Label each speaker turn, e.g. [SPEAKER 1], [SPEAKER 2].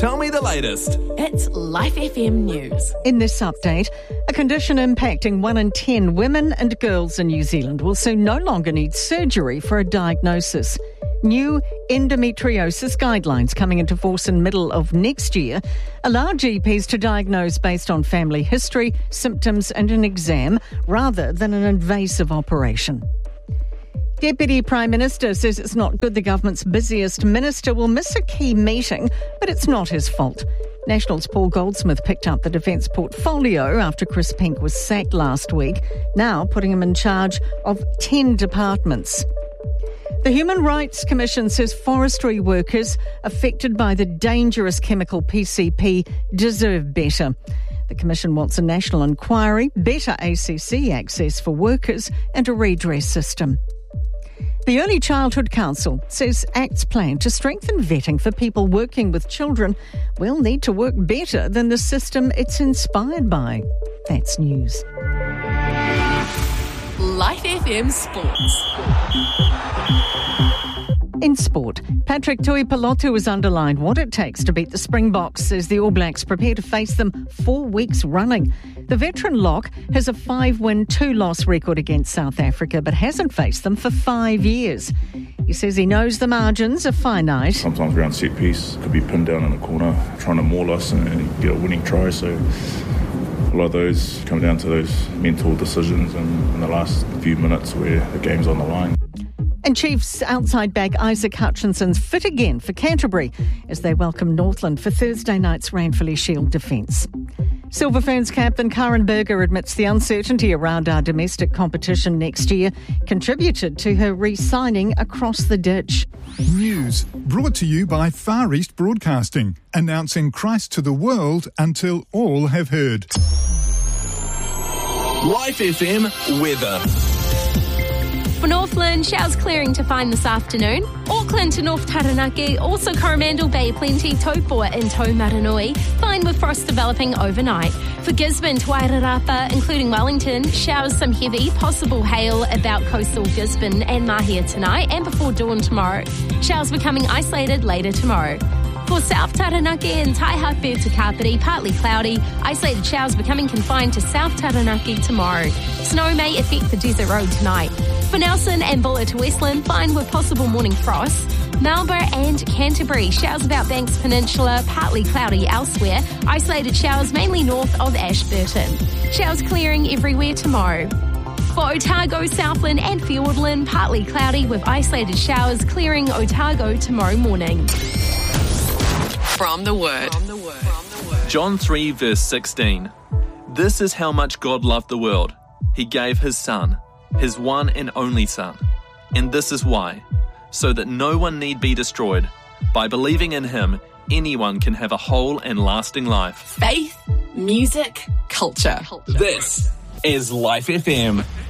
[SPEAKER 1] Tell me the latest.
[SPEAKER 2] It's Life FM News.
[SPEAKER 3] In this update, a condition impacting 1 in 10 women and girls in New Zealand will soon no longer need surgery for a diagnosis. New endometriosis guidelines coming into force in middle of next year allow GPs to diagnose based on family history, symptoms and an exam rather than an invasive operation. Deputy Prime Minister says it's not good the government's busiest minister will miss a key meeting, but it's not his fault. National's Paul Goldsmith picked up the defence portfolio after Chris Pink was sacked last week, now putting him in charge of 10 departments. The Human Rights Commission says forestry workers affected by the dangerous chemical PCP deserve better. The Commission wants a national inquiry, better ACC access for workers and a redress system. The Early Childhood Council says ACT's plan to strengthen vetting for people working with children will need to work better than the system it's inspired by. That's news.
[SPEAKER 2] Life FM Sports.
[SPEAKER 3] In sport, Patrick Tuipulotu has underlined what it takes to beat the Springboks as the All Blacks prepare to face them 4 weeks running. The veteran lock has a 5-win, 2-loss record against South Africa, but hasn't faced them for 5 years. He says he knows the margins are finite.
[SPEAKER 4] Sometimes around set piece, could be pinned down in a corner, trying to maul us and get a winning try. So a lot of those come down to those mental decisions in the last few minutes where the game's on the line.
[SPEAKER 3] And Chiefs outside back Isaac Hutchinson's fit again for Canterbury as they welcome Northland for Thursday night's Ranfurly Shield defence. Silver Ferns captain Karen Berger admits the uncertainty around our domestic competition next year contributed to her re-signing across the ditch.
[SPEAKER 5] News brought to you by Far East Broadcasting, announcing Christ to the world until all have heard.
[SPEAKER 1] Life FM weather.
[SPEAKER 6] For Northland, showers clearing to find this afternoon. Auckland to North Taranaki, also Coromandel Bay, plenty Taupo and Taumaranui, fine with frost developing overnight. For Gisborne to Wairarapa, including Wellington, showers some heavy, possible hail about coastal Gisborne and Mahia tonight and before dawn tomorrow. Showers becoming isolated later tomorrow. For South Taranaki and Taihape to Kapiti, partly cloudy. Isolated showers becoming confined to South Taranaki tomorrow. Snow may affect the desert road tonight. For Nelson and Buller to Westland, fine with possible morning frost. Marlborough and Canterbury, showers about Banks Peninsula, partly cloudy elsewhere. Isolated showers mainly north of Ashburton. Showers clearing everywhere tomorrow. For Otago, Southland and Fiordland, partly cloudy with isolated showers clearing Otago tomorrow morning.
[SPEAKER 2] From the Word.
[SPEAKER 1] John 3 verse 16. This is how much God loved the world. He gave his Son, his one and only Son. And this is why, so that no one need be destroyed. By believing in him, anyone can have a whole and lasting life.
[SPEAKER 2] Faith, music, culture.
[SPEAKER 1] This is Life FM.